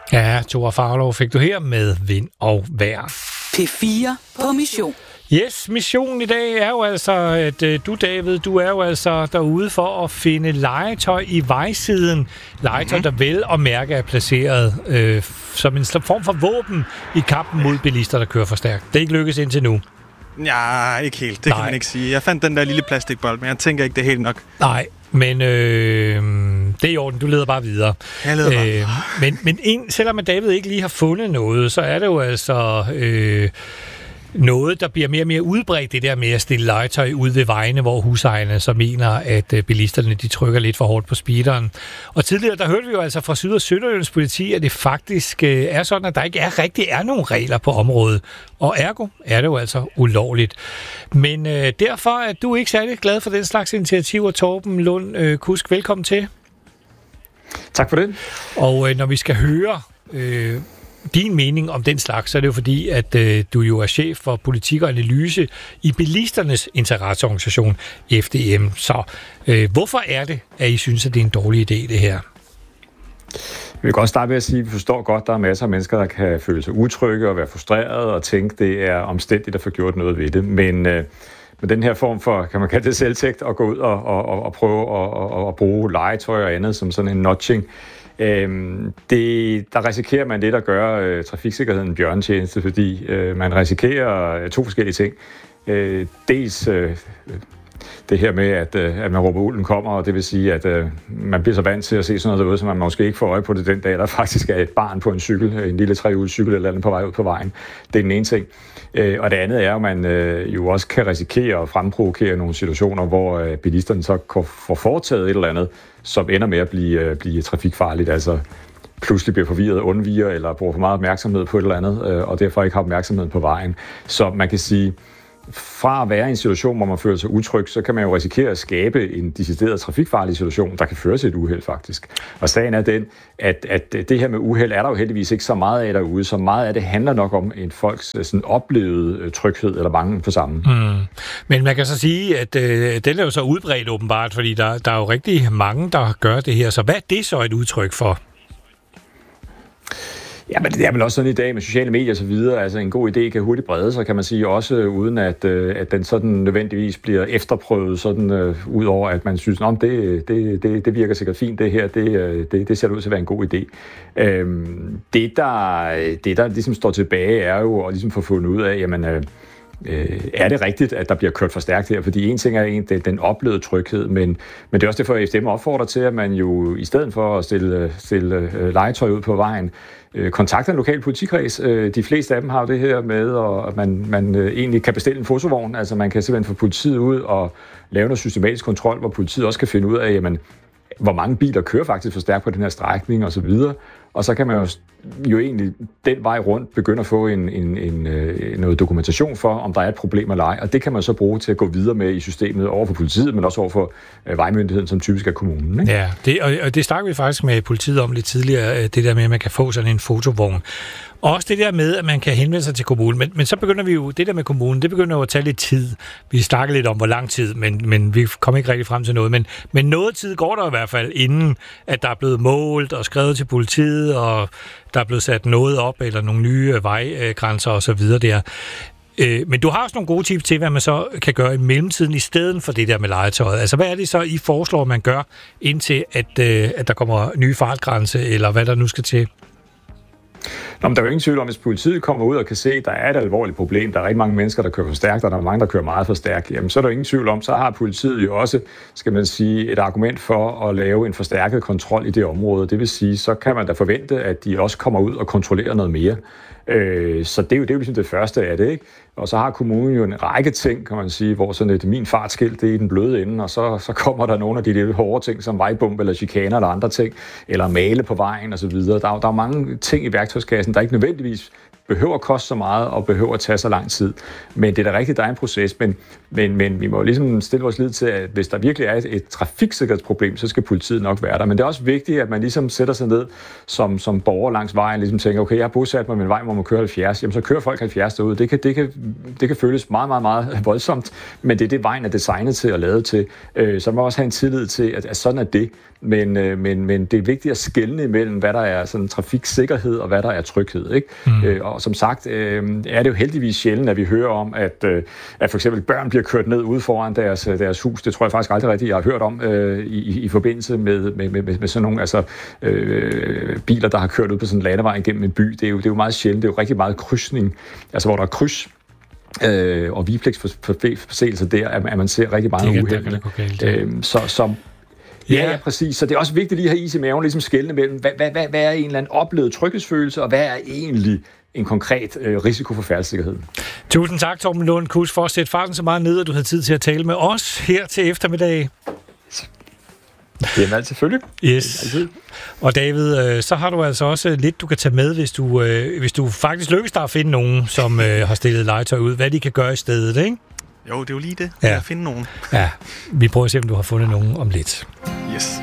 Ja, Thora Farlov fik du her med Vind og Vejr. P4 på mission. Yes, missionen i dag er jo altså, at du, David, du er jo altså derude for at finde legetøj i vejsiden. Legetøj, der vel og mærke er placeret som en form for våben i kampen mod bilister, der kører for stærkt. Det er ikke lykkes indtil nu. Ja, ikke helt. Det kan man ikke sige. Jeg fandt den der lille plastikbold, men jeg tænker ikke, det er helt nok. Nej, men det er i orden. Du leder bare videre. Jeg leder bare videre. Men selvom David ikke lige har fundet noget, så er det jo altså noget, der bliver mere og mere udbredt, det der med at stille legetøj ud ved vejene, hvor husejerne så mener, at bilisterne de trykker lidt for hårdt på speederen. Og tidligere, der hørte vi jo altså fra Syd- og Sønderjyllands politi, at det faktisk er sådan, at der ikke rigtig er nogen regler på området. Og ergo er det jo altså ulovligt. Men derfor er du ikke særlig glad for den slags initiativer, Torben Lund Kusk. Velkommen til. Tak for det. Og når vi skal høre din mening om den slags, så er det jo fordi, at du jo er chef for politik og analyse i bilisternes interesseorganisation, FDM. Så hvorfor er det, at I synes, at det er en dårlig idé, det her? Vi vil godt starte med at sige, at vi forstår godt, at der er masser af mennesker, der kan føle sig utrygge og være frustrerede og tænke, det er omstændigt at få gjort noget ved det. Men den her form for, kan man kalde det selvtægt, at gå ud og prøve at bruge legetøj og andet som sådan en nudging, der risikerer man lidt at gøre trafiksikkerheden en bjørnetjeneste, fordi man risikerer to forskellige ting. Dels det her med, at man råber ulven kommer, og det vil sige, at man bliver så vant til at se sådan noget derude, så man måske ikke får øje på det den dag, der faktisk er et barn på en cykel, en lille trehjulet cykel eller andet på vej ud på vejen. Det er den ene ting. Og det andet er, at man jo også kan risikere at fremprovokere nogle situationer, hvor bilisterne så får foretaget et eller andet, som ender med at blive trafikfarligt, altså pludselig bliver forvirret, undviger eller bruger for meget opmærksomhed på et eller andet, og derfor ikke har opmærksomhed på vejen. Så man kan sige, fra at være i en situation, hvor man føler sig utryg, så kan man jo risikere at skabe en decideret trafikfarlig situation, der kan føre til et uheld faktisk. Og sagen er den, at det her med uheld er der jo heldigvis ikke så meget af derude, så meget af det handler nok om en folks sådan oplevede tryghed eller mangel på samme. Men man kan så sige, at den er jo så udbredt åbenbart, fordi der er jo rigtig mange, der gør det her. Så hvad er det så et udtryk for? Ja, men det er vel også sådan i dag med sociale medier og så videre. Altså en god idé kan hurtigt brede sig, kan man sige, også uden at den sådan nødvendigvis bliver efterprøvet sådan ud over, at man synes, at det virker sikkert fint det her, det ser ud til at være en god idé. Det der ligesom står tilbage er jo at ligesom få fundet ud af, jamen er det rigtigt, at der bliver kørt for stærkt her? Fordi en ting er den oplevede tryghed, men det er også derfor, at FDM opfordrer til, at man jo i stedet for at stille legetøj ud på vejen, kontakter en lokal politikreds. De fleste af dem har jo det her med, at man egentlig kan bestille en fotovogn. Altså man kan simpelthen få politiet ud og lave noget systematisk kontrol, hvor politiet også kan finde ud af, jamen, hvor mange biler kører faktisk for stærkt på den her strækning og så videre. Og så kan man jo egentlig den vej rundt begynde at få noget dokumentation for, om der er et problem eller ej. Og det kan man så bruge til at gå videre med i systemet over for politiet, men også over for vejmyndigheden, som typisk er kommunen. Ikke? Ja, og det snakker vi faktisk med politiet om lidt tidligere, det der med, at man kan få sådan en fotovogn. Og også det der med, at man kan henvende sig til kommunen. Men så begynder vi jo, det der med kommunen, det begynder jo at tage lidt tid. Vi snakker lidt om, hvor lang tid, men vi kommer ikke rigtig frem til noget. Men noget tid går der i hvert fald, inden at der er blevet målt og skrevet til politiet, og der er blevet sat noget op, eller nogle nye vejgrænser og så videre der. Men du har også nogle gode tips til, hvad man så kan gøre i mellemtiden, i stedet for det der med legetøjet. Altså, hvad er det så, I foreslår, man gør, indtil at der kommer nye fartgrænse, eller hvad der nu skal til? Nå, men der er jo ingen tvivl om, hvis politiet kommer ud og kan se, at der er et alvorligt problem, der er rigtig mange mennesker, der kører for stærkt, og der er mange, der kører meget for stærkt, jamen så er der jo ingen tvivl om, så har politiet jo også, skal man sige, et argument for at lave en forstærket kontrol i det område. Det vil sige, så kan man da forvente, at de også kommer ud og kontrollerer noget mere. Så det er jo ligesom det første af det, ikke? Og så har kommunen jo en række ting, kan man sige, hvor sådan et min fartskilt, det er i den bløde ende, og så kommer der nogle af de lidt hårde ting, som vejbump eller chikaner eller andre ting, eller male på vejen og så videre. Der er mange ting i værktøjskassen, der ikke nødvendigvis behøver at koste så meget og behøver at tage så lang tid. Men det er da rigtigt, der er en proces, men vi må ligesom stille vores lid til, at hvis der virkelig er et trafiksikkerhedsproblem, så skal politiet nok være der. Men det er også vigtigt, at man ligesom sætter sig ned som borger langs vejen, ligesom tænker, okay, jeg har bosat mig med en vej, hvor man kører 70, jamen så kører folk 70 derude. Det kan føles meget, meget, meget voldsomt, men det er det, vejen er designet til og lavet til. Så man må også have en tillid til, at sådan er det. Men det er vigtigt at skelne imellem, hvad der er sådan trafiksikkerhed og hvad der er tryghed. Ikke? Og som sagt er det jo heldigvis sjældent, at vi hører om, at for eksempel børn bliver kørt ned ude foran deres hus. Det tror jeg faktisk aldrig rigtigt, jeg har hørt om i forbindelse med sådan nogle biler, der har kørt ud på sådan en landevej gennem en by. Det er jo meget sjældent. Det er jo rigtig meget krydsning, altså hvor der er kryds. Og vigepligtsforseelser der, at man ser rigtig meget uheld. Ja, præcis. Så det er også vigtigt lige at have is i maven, ligesom skelne mellem, hvad er en eller anden oplevet tryghedsfølelse, og hvad er egentlig en konkret risiko for færdselssikkerheden. Tusind tak, Torben Lund Kuss, for at sætte farten så meget ned, at du havde tid til at tale med os her til eftermiddag. Jamen alt selvfølgelig. Yes. Og David, så har du altså også lidt, du kan tage med, hvis du faktisk lykkes dig at finde nogen, som har stillet legetøj ud, hvad de kan gøre i stedet, ikke? Jo, det er jo lige det. Ja. At finde nogen. Ja, vi prøver at se, om du har fundet nogen om lidt. Yes.